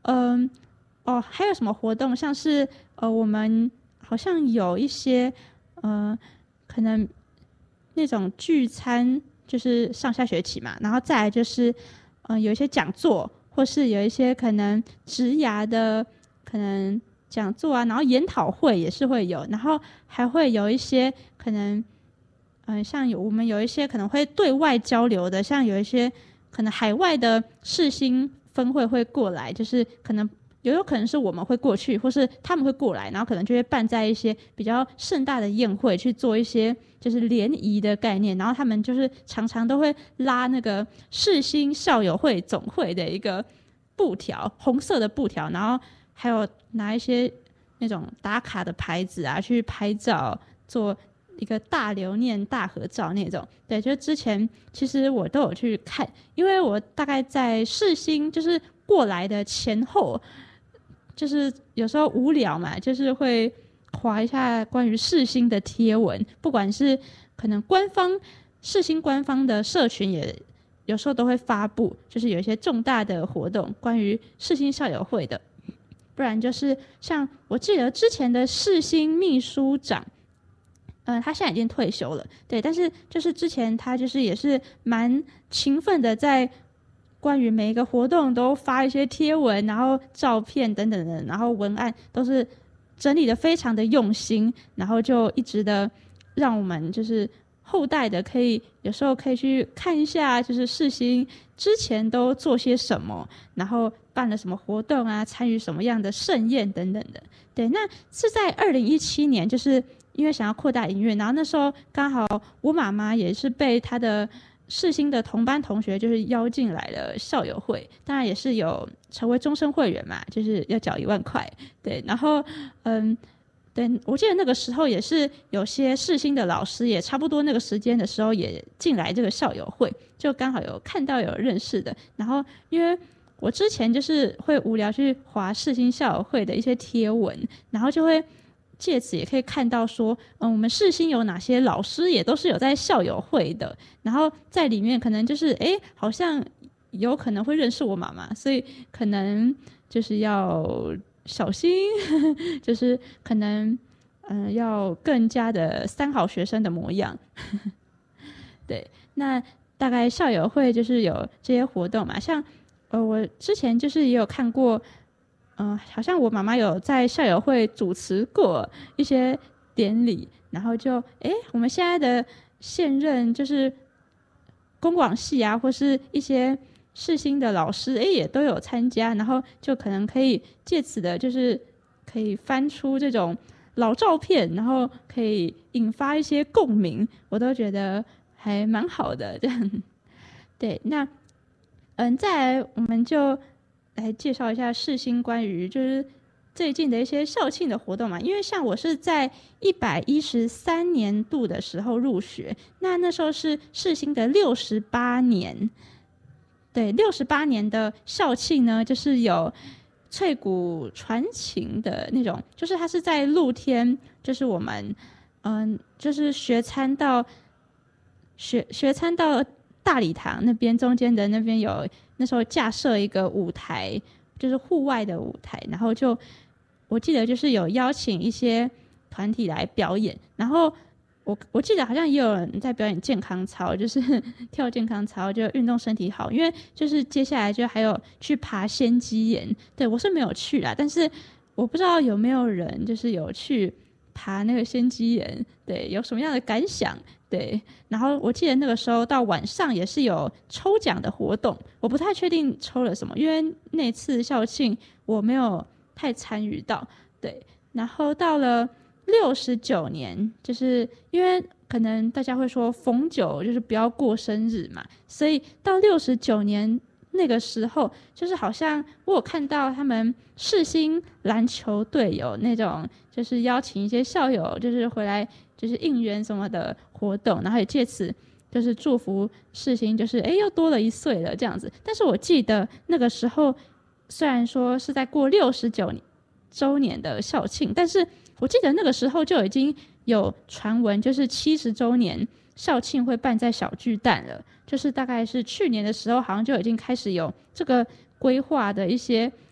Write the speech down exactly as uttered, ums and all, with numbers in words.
嗯、呃、哦，还有什么活动？像是呃，我们好像有一些呃，可能那种聚餐，就是上下学期嘛，然后再来就是呃，有一些讲座，或是有一些可能职涯的可能讲座啊，然后研讨会也是会有，然后还会有一些可能。嗯、呃，像有我们有一些可能会对外交流的，像有一些可能海外的世新分会会过来，就是可能也有可能是我们会过去，或是他们会过来，然后可能就会办在一些比较盛大的宴会去做一些就是联谊的概念，然后他们就是常常都会拉那个世新校友会总会的一个布条，红色的布条，然后还有拿一些那种打卡的牌子啊去拍照做一个大留念大合照那种。对，就是之前其实我都有去看，因为我大概在世新就是过来的前后，就是有时候无聊嘛，就是会滑一下关于世新的贴文，不管是可能官方世新官方的社群也有时候都会发布，就是有一些重大的活动关于世新校友会的，不然就是像我记得之前的世新秘书长，嗯，他现在已经退休了，对，但是就是之前他就是也是蛮勤奋的，在关于每一个活动都发一些贴文，然后照片等等的，然后文案都是整理的非常的用心，然后就一直的让我们就是后代的可以有时候可以去看一下，就是世新之前都做些什么，然后办了什么活动啊，参与什么样的盛宴等等的。对，那是在二零一七年，就是因为想要扩大营运，然后那时候刚好我妈妈也是被她的世新的同班同学就是邀进来了校友会，当然也是有成为终身会员嘛，就是要缴一万块。对，然后嗯。对，我记得那个时候也是有些世新的老师也差不多那个时间的时候也进来这个校友会，就刚好有看到有认识的，然后因为我之前就是会无聊去滑世新校友会的一些贴文，然后就会借此也可以看到说，嗯，我们世新有哪些老师也都是有在校友会的，然后在里面可能就是哎，好像有可能会认识我妈妈，所以可能就是要小心，就是可能嗯、呃、要更加的三好学生的模样。对，那大概校友会就是有这些活动嘛，像呃我之前就是也有看过，嗯、呃，好像我妈妈有在校友会主持过一些典礼，然后就哎我们现在的现任就是公广系啊，或是一些世新的老师，哎，也都有参加，然后就可能可以借此的，就是可以翻出这种老照片，然后可以引发一些共鸣，我都觉得还蛮好的。这样，对，那嗯，再来我们就来介绍一下世新关于就是最近的一些校庆的活动嘛，因为像我是在一百一十三年度的时候入学，那那时候是世新的六十八年。对，六十八年的校庆呢，就是有翠谷传情的那种，就是它是在露天，就是我们嗯，就是学餐到学学餐到大礼堂那边中间的那边有那时候架设一个舞台，就是户外的舞台，然后就我记得就是有邀请一些团体来表演，然后。我我记得好像也有人在表演健康操，就是跳健康操，就运动身体好。因为就是接下来就还有去爬仙鸡岩，对我是没有去啦，但是我不知道有没有人就是有去爬那个仙鸡岩，对，有什么样的感想？对，然后我记得那个时候到晚上也是有抽奖的活动，我不太确定抽了什么，因为那次校庆我没有太参与到，对，然后到了。六十九年，就是因为可能大家会说逢九就是不要过生日嘛，所以到六十九年那个时候，就是好像我有看到他们世新篮球队有那种，就是邀请一些校友，就是回来就是应援什么的活动，然后也借此就是祝福世新，就是哎又多了一岁了这样子。但是我记得那个时候虽然说是在过六十九周年的校庆，但是我记得那个时候就已经有传闻，就是七十周年校庆会办在小巨蛋了，就是大概是去年的时候，好像就已经开始有这个规划的一些